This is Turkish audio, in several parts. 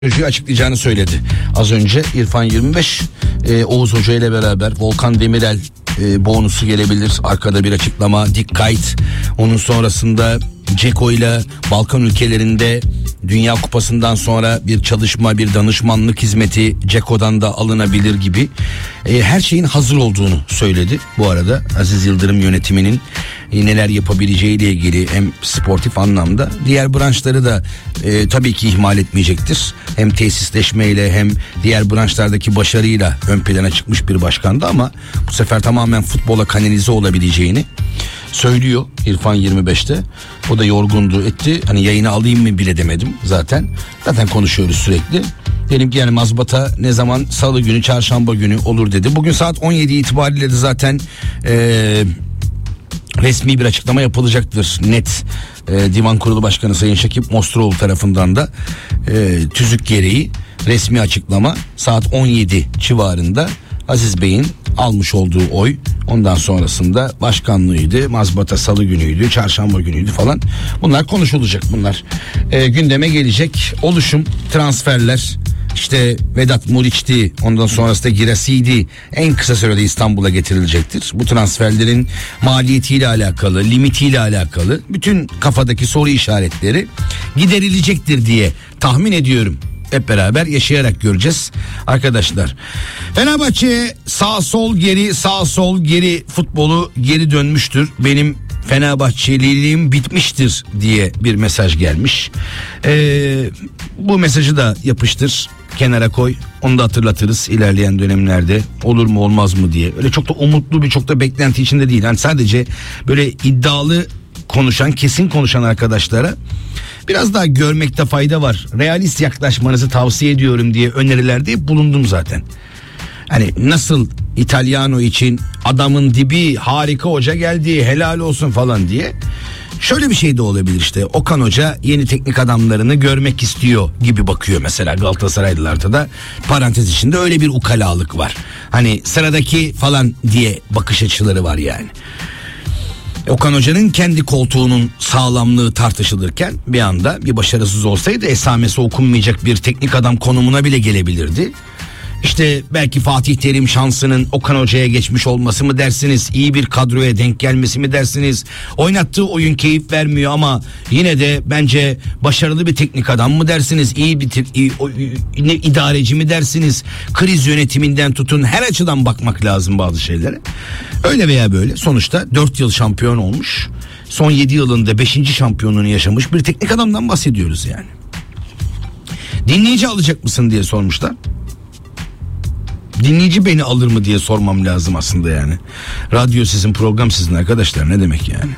açıklayacağını söyledi. Az önce İrfan 25 Oğuz Hoca ile beraber Volkan Demirel bonusu gelebilir. Arkada bir açıklama, dikkat. Onun sonrasında Ceko ile Balkan ülkelerinde Dünya Kupası'ndan sonra bir çalışma, bir danışmanlık hizmeti Ceko'dan da alınabilir gibi her şeyin hazır olduğunu söyledi. Bu arada Aziz Yıldırım yönetiminin neler yapabileceğiyle ilgili hem sportif anlamda diğer branşları da tabii ki ihmal etmeyecektir. Hem tesisleşmeyle hem diğer branşlardaki başarıyla ön plana çıkmış bir başkandı ama bu sefer tamamen futbola kanalize olabileceğini söylüyor İrfan 25'te. O da yorgundu etti. Hani yayını alayım mı bile demedim zaten. Zaten konuşuyoruz sürekli. Dedim ki yani mazbata ne zaman salı günü, çarşamba günü olur dedi. Bugün saat 17 itibariyle de zaten resmi bir açıklama yapılacaktır. Net Divan Kurulu Başkanı Sayın Şekip Mosturoğlu tarafından da tüzük gereği resmi açıklama saat 17 civarında Aziz Bey'in almış olduğu oy, ondan sonrasında başkanlığıydı, mazbata salı günüydü, çarşamba günüydü falan, bunlar konuşulacak, bunlar gündeme gelecek. Oluşum, transferler, işte Vedat Muriç'ti, ondan sonrasında Girasiydi, en kısa sürede İstanbul'a getirilecektir. Bu transferlerin maliyetiyle alakalı, limitiyle alakalı bütün kafadaki soru işaretleri giderilecektir diye tahmin ediyorum. Hep beraber yaşayarak göreceğiz arkadaşlar. Fenerbahçe sağ sol geri, sağ sol geri futbolu geri dönmüştür. Benim Fenerbahçeliliğim bitmiştir diye bir mesaj gelmiş. Bu mesajı da yapıştır, kenara koy. Onu da hatırlatırız ilerleyen dönemlerde, olur mu olmaz mı diye. Öyle çok da umutlu, bir çok da beklenti içinde değil. Yani sadece böyle iddialı konuşan, kesin konuşan arkadaşlara biraz daha görmekte fayda var. Realist yaklaşmanızı tavsiye ediyorum diye önerilerde bulundum zaten. Hani nasıl İtalyano için adamın dibi, harika hoca geldi, helal olsun falan diye. Şöyle bir şey de olabilir işte. Okan Hoca yeni teknik adamlarını görmek istiyor gibi bakıyor mesela Galatasaraylılarda da. Parantez içinde öyle bir ukalalık var. Hani sıradaki falan diye bakış açıları var yani. Okan Hoca'nın kendi koltuğunun sağlamlığı tartışılırken bir anda bir başarısız olsaydı esamesi okunmayacak bir teknik adam konumuna bile gelebilirdi. İşte belki Fatih Terim şansının Okan Hoca'ya geçmiş olması mı dersiniz, iyi bir kadroya denk gelmesi mi dersiniz, oynattığı oyun keyif vermiyor ama yine de bence başarılı bir teknik adam mı dersiniz, iyi bir idareci mi dersiniz, kriz yönetiminden tutun, her açıdan bakmak lazım bazı şeylere. Öyle veya böyle sonuçta 4 yıl şampiyon olmuş, son 7 yılında 5. şampiyonluğunu yaşamış bir teknik adamdan bahsediyoruz yani. Dinleyici alacak mısın diye sormuşlar. Dinleyici beni alır mı diye sormam lazım aslında yani. Radyo sizin, program sizin arkadaşlar, ne demek yani?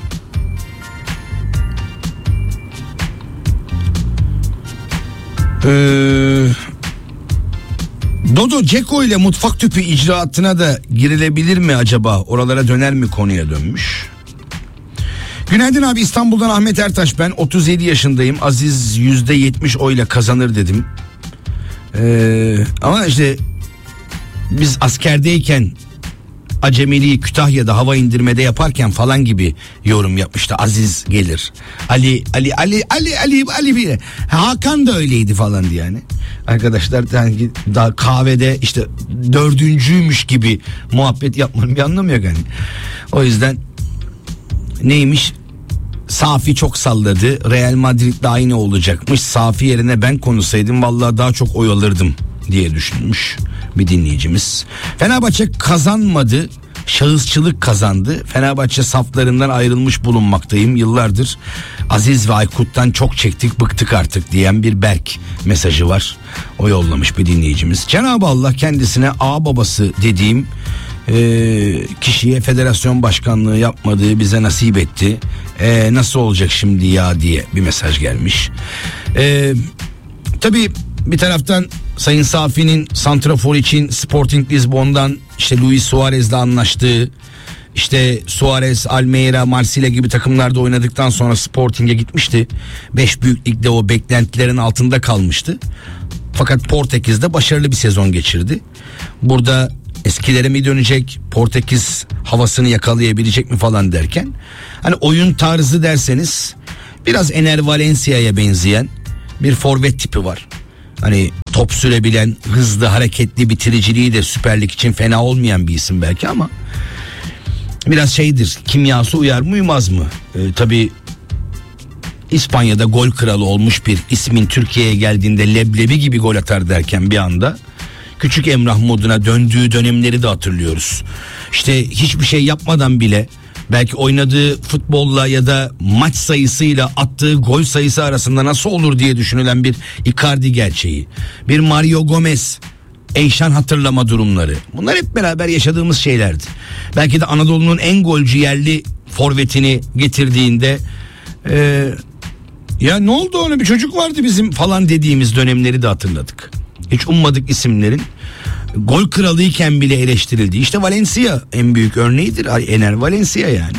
Dodo, Ceko ile mutfak tüpü icraatına da girilebilir mi acaba? Oralara döner mi konuya dönmüş. Günaydın abi, İstanbul'dan Ahmet Ertaş ben, 37 yaşındayım. Aziz %70 oyla kazanır dedim. Ama işte biz askerdeyken acemiliği Kütahya'da hava indirmede yaparken falan gibi yorum yapmıştı. Aziz gelir, Ali bir Hakan da öyleydi falan diye yani. Arkadaşlar yani daha kahvede işte dördüncüymüş gibi muhabbet yapmanın bir anlamı yok yani. O yüzden neymiş? Safi çok salladı. Real Madrid'le aynı olacakmış. Safi yerine ben konuşsaydım vallahi daha çok oy alırdım diye düşünmüş bir dinleyicimiz. Fenerbahçe kazanmadı, şahısçılık kazandı. Fenerbahçe saflarından ayrılmış bulunmaktayım. Yıllardır Aziz ve Aykut'tan çok çektik, bıktık artık diyen bir Berk mesajı var. O yollamış bir dinleyicimiz. Cenab-ı Allah kendisine ağ babası dediğim kişiye federasyon başkanlığı yapmadığı bize nasip etti. Nasıl olacak şimdi ya diye bir mesaj gelmiş. Tabii bir taraftan Sayın Safi'nin santrafor için Sporting Lisbon'dan işte Luis Suarez'le anlaştığı, işte Suarez, Almeida, Marsilya gibi takımlarda oynadıktan sonra Sporting'e gitmişti. 5 büyük ligde o beklentilerin altında kalmıştı. Fakat Portekiz'de başarılı bir sezon geçirdi. Burada eskilere mi dönecek, Portekiz havasını yakalayabilecek mi falan derken, hani oyun tarzı derseniz biraz Ener Valencia'ya benzeyen bir forvet tipi var. Hani top sürebilen, hızlı, hareketli, bitiriciliği de Süper Lig için fena olmayan bir isim belki ama biraz şeydir, kimyası uyar mı uymaz mı? Tabii İspanya'da gol kralı olmuş bir ismin Türkiye'ye geldiğinde leblebi gibi gol atar derken bir anda Küçük Emrah moduna döndüğü dönemleri de hatırlıyoruz. İşte hiçbir şey yapmadan bile belki oynadığı futbolla ya da maç sayısıyla attığı gol sayısı arasında nasıl olur diye düşünülen bir Icardi gerçeği. Bir Mario Gomez Eyşan hatırlama durumları. Bunlar hep beraber yaşadığımız şeylerdi. Belki de Anadolu'nun en golcü yerli forvetini getirdiğinde ya ne oldu, ona bir çocuk vardı bizim falan dediğimiz dönemleri de hatırladık. Hiç ummadık isimlerin gol kralıyken bile eleştirildi. İşte Valencia en büyük örneğidir. Ener Valencia yani.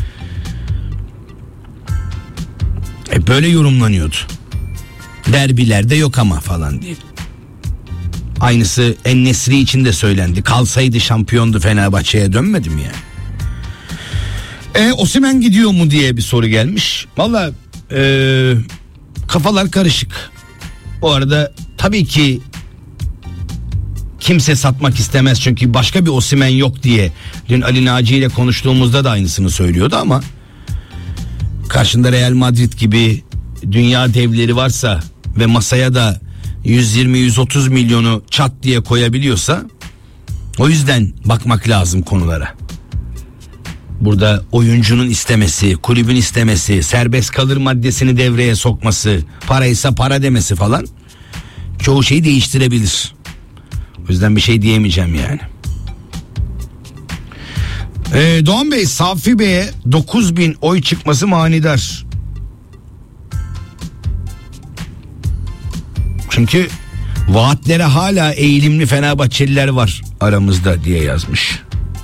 Böyle yorumlanıyordu. Derbilerde yok ama falan diye. Aynısı En-Nesyri için de söylendi. Kalsaydı şampiyondu, Fenerbahçe'ye dönmedim yani. Osimhen gidiyor mu diye bir soru gelmiş. Vallahi kafalar karışık. Bu arada tabii ki kimse satmak istemez çünkü başka bir Osimhen yok diye. Dün Ali Naci ile konuştuğumuzda da aynısını söylüyordu ama karşında Real Madrid gibi dünya devleri varsa ve masaya da 120-130 milyonu çat diye koyabiliyorsa, o yüzden bakmak lazım konulara. Burada oyuncunun istemesi, kulübün istemesi, serbest kalır maddesini devreye sokması, paraysa para demesi falan çoğu şeyi değiştirebilir. O yüzden bir şey diyemeyeceğim yani. Doğan Bey, Safi Bey'e 9.000 oy çıkması manidar. Çünkü vaatlere hala eğilimli Fenerbahçeliler var aramızda diye yazmış.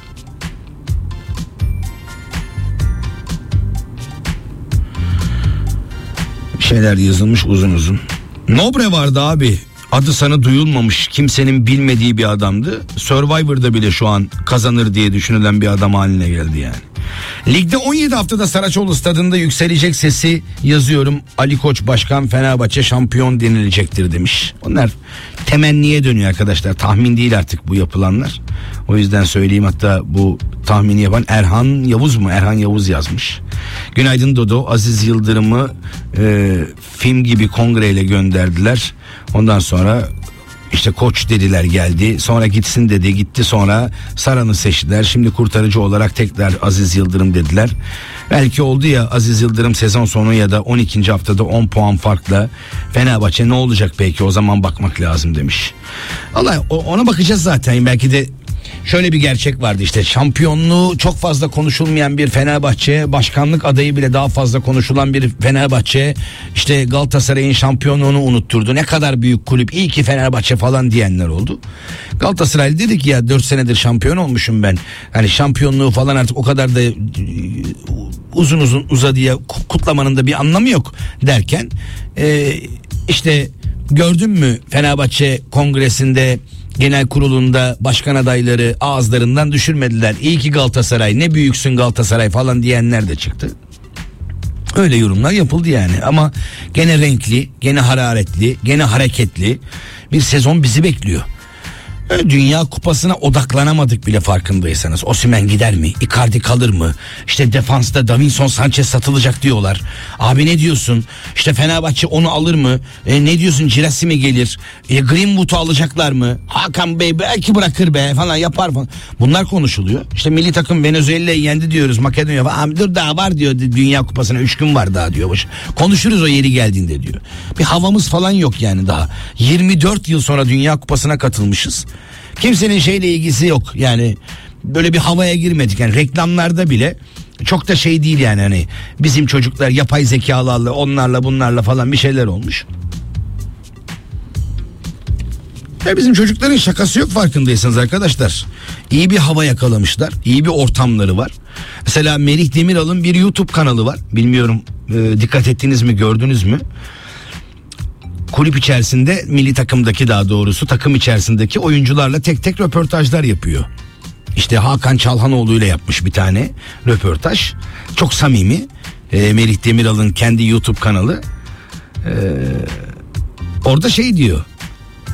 Şeyler yazılmış uzun uzun. Nobre vardı abi. Adı sana duyulmamış, kimsenin bilmediği bir adamdı. Survivor'da bile şu an kazanır diye düşünülen bir adam haline geldi yani. Ligde 17 haftada Saraçoğlu stadında yükselecek sesi yazıyorum. Ali Koç Başkan, Fenerbahçe şampiyon denilecektir demiş. Onlar temenniye dönüyor arkadaşlar. Tahmin değil artık bu yapılanlar. O yüzden söyleyeyim, hatta bu tahmini yapan Erhan Yavuz mu? Erhan Yavuz yazmış. Günaydın Dodo. Aziz Yıldırım'ı film gibi kongreyle gönderdiler. Ondan sonra işte koç dediler, geldi. Sonra gitsin dedi, gitti. Sonra Saran'ı seçtiler. Şimdi kurtarıcı olarak tekrar Aziz Yıldırım dediler. Belki oldu ya Aziz Yıldırım sezon sonu ya da 12. haftada 10 puan farkla Fenerbahçe ne olacak peki, o zaman bakmak lazım demiş. Vallahi ona bakacağız zaten. Belki de şöyle bir gerçek vardı, işte şampiyonluğu çok fazla konuşulmayan bir Fenerbahçe, başkanlık adayı bile daha fazla konuşulan bir Fenerbahçe işte Galatasaray'ın şampiyonluğunu unutturdu. Ne kadar büyük kulüp, iyi ki Fenerbahçe falan diyenler oldu. Galatasaray dedik ya, 4 senedir şampiyon olmuşum ben. Hani şampiyonluğu falan artık o kadar da uzun uzun uzadıya kutlamanın da bir anlamı yok derken işte gördün mü Fenerbahçe kongresinde, genel kurulunda başkan adayları ağızlarından düşürmediler. İyi ki Galatasaray, ne büyüksün Galatasaray falan diyenler de çıktı. Öyle yorumlar yapıldı yani, ama gene renkli, gene hararetli, gene hareketli bir sezon bizi bekliyor. Dünya Kupası'na odaklanamadık bile farkındaysanız. Osimhen gider mi? Icardi kalır mı? İşte defansta Davinson Sanchez satılacak diyorlar. Abi ne diyorsun? İşte Fenerbahçe onu alır mı? Ne diyorsun? Cirasi mi gelir? Greenwood'u alacaklar mı? Hakan Bey belki bırakır be falan, yapar falan. Bunlar konuşuluyor. İşte milli takım Venezuela'yı yendi diyoruz. Makedonya falan. Abi dur daha var diyor. Dünya Kupası'na 3 gün var daha diyor. Konuşuruz o yeri geldiğinde diyor. Bir havamız falan yok yani daha. 24 yıl sonra Dünya Kupası'na katılmışız. Kimsenin şeyle ilgisi yok yani, böyle bir havaya girmedik yani. Reklamlarda bile çok da şey değil yani, hani bizim çocuklar yapay zekalarla onlarla bunlarla falan bir şeyler olmuş. Ya bizim çocukların şakası yok farkındaysanız arkadaşlar. İyi bir hava yakalamışlar, iyi bir ortamları var. Mesela Merih Demiral'ın bir YouTube kanalı var, bilmiyorum dikkat ettiniz mi, gördünüz mü? Kulüp içerisinde, milli takımdaki, daha doğrusu takım içerisindeki oyuncularla tek tek röportajlar yapıyor. İşte Hakan Çalhanoğlu ile yapmış bir tane röportaj. Çok samimi. Merih Demiral'ın kendi YouTube kanalı. Orada şey diyor.